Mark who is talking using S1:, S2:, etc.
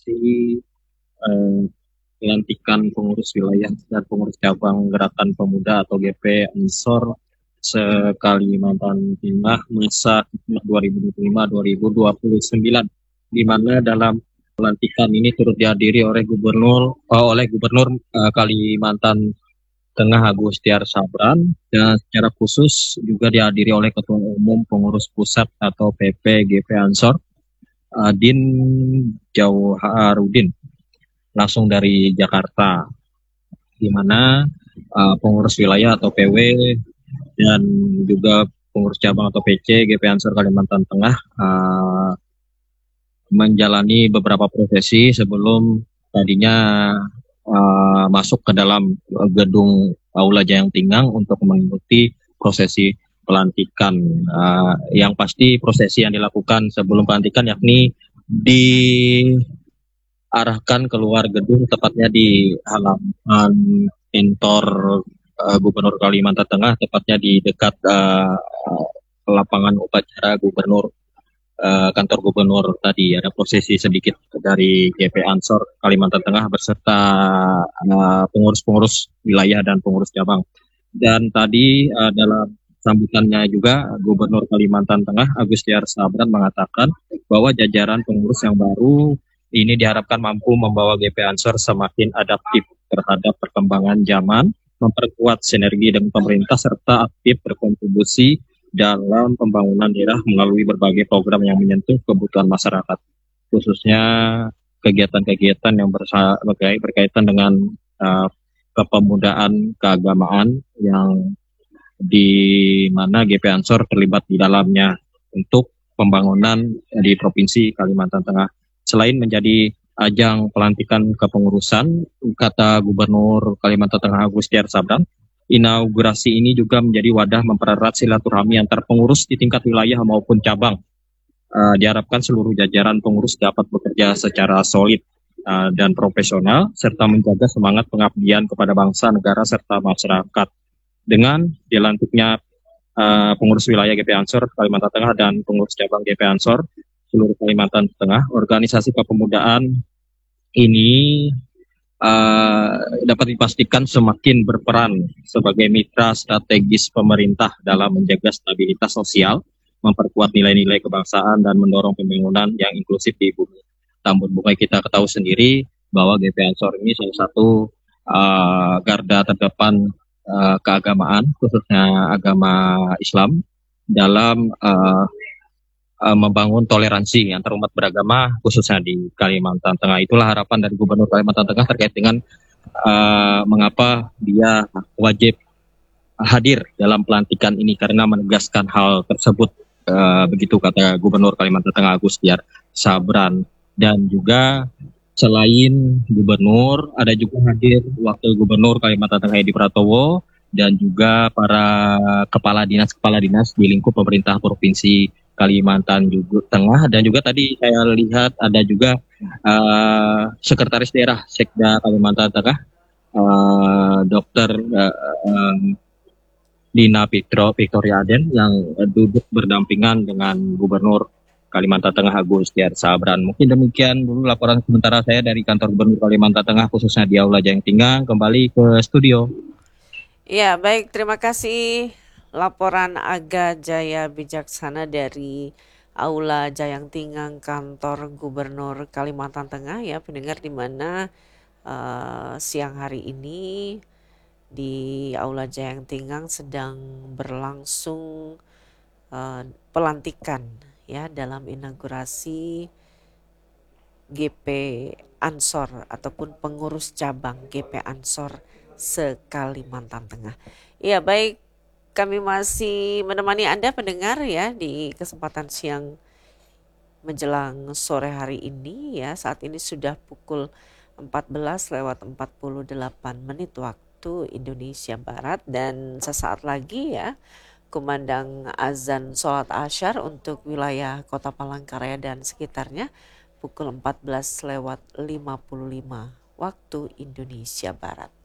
S1: inaugurasi eh, pelantikan pengurus wilayah dan pengurus cabang Gerakan Pemuda atau GP Ansor se-Kalimantan Tengah masa 2025-2029, di mana dalam pelantikan ini turut dihadiri oleh Gubernur Kalimantan Tengah Agus Tiar Sabran, dan secara khusus juga dihadiri oleh Ketua Umum Pengurus Pusat atau PP GP Ansor Din Jauharudin, langsung dari Jakarta, di mana pengurus wilayah atau PW dan juga pengurus cabang atau PC GP Ansor Kalimantan Tengah menjalani beberapa prosesi sebelum tadinya masuk ke dalam gedung Aula Jayang Tinggang untuk mengikuti prosesi pelantikan. Yang pasti prosesi yang dilakukan sebelum pelantikan yakni diarahkan keluar gedung, tepatnya di halaman kantor Gubernur Kalimantan Tengah, tepatnya di dekat lapangan upacara kantor gubernur tadi. Ada prosesi sedikit dari GP Ansor Kalimantan Tengah beserta pengurus-pengurus wilayah dan pengurus cabang. Dan tadi dalam sambutannya juga Gubernur Kalimantan Tengah Agus Tiar Sabran mengatakan bahwa jajaran pengurus yang baru ini diharapkan mampu membawa GP Ansor semakin adaptif terhadap perkembangan zaman, memperkuat sinergi dengan pemerintah, serta aktif berkontribusi dalam pembangunan daerah melalui berbagai program yang menyentuh kebutuhan masyarakat, khususnya kegiatan-kegiatan yang berkaitan dengan kepemudaan keagamaan yang di mana GP Ansor terlibat di dalamnya untuk pembangunan di Provinsi Kalimantan Tengah. Selain menjadi ajang pelantikan kepengurusan, kata Gubernur Kalimantan Tengah Agus Tiar Sabran, inaugurasi ini juga menjadi wadah mempererat silaturahmi antar pengurus di tingkat wilayah maupun cabang. Diharapkan seluruh jajaran pengurus dapat bekerja secara solid dan profesional, serta menjaga semangat pengabdian kepada bangsa, negara, serta masyarakat. Dengan dilantiknya pengurus wilayah GP Ansor Kalimantan Tengah dan pengurus cabang GP Ansor seluruh Kalimantan Tengah, organisasi kepemudaan ini dapat dipastikan semakin berperan sebagai mitra strategis pemerintah dalam menjaga stabilitas sosial, memperkuat nilai-nilai kebangsaan, dan mendorong pembangunan yang inklusif di bumi Tambun Bungai. Kita ketahui sendiri bahwa GP Ansor ini salah satu garda terdepan keagamaan, khususnya agama Islam, dalam membangun toleransi antar umat beragama khususnya di Kalimantan Tengah. Itulah harapan dari Gubernur Kalimantan Tengah terkait dengan mengapa dia wajib hadir dalam pelantikan ini, karena menegaskan hal tersebut. Begitu kata Gubernur Kalimantan Tengah Agus Tiar Sabran. Dan juga selain gubernur, ada juga hadir Wakil Gubernur Kalimantan Tengah Edi Pratowo dan juga para kepala dinas di lingkup pemerintah Provinsi Kalimantan juga Tengah. Dan juga tadi saya lihat ada juga Sekretaris Daerah Sekda Kalimantan Tengah, Dr. Dina Victoria Aden, yang duduk berdampingan dengan Gubernur Kalimantan Tengah Agus Tiar Sabran. Mungkin demikian dulu laporan sementara saya dari kantor Gubernur Kalimantan Tengah, khususnya di Aula Jayang Tinggang. Kembali ke studio.
S2: Ya, baik. Terima kasih laporan Aga Jaya Bijaksana dari Aula Jayang Tinggang Kantor Gubernur Kalimantan Tengah, ya pendengar, di mana siang hari ini di Aula Jayang Tinggang sedang berlangsung pelantikan ya dalam inaugurasi GP Ansor ataupun pengurus cabang GP Ansor se-Kalimantan Tengah. Ya, baik, kami masih menemani Anda pendengar ya di kesempatan siang menjelang sore hari ini ya. Saat ini sudah pukul 14:48 waktu Indonesia Barat, dan sesaat lagi ya kumandang azan sholat asyar untuk wilayah Kota Palangkaraya dan sekitarnya pukul 14:55 waktu Indonesia Barat.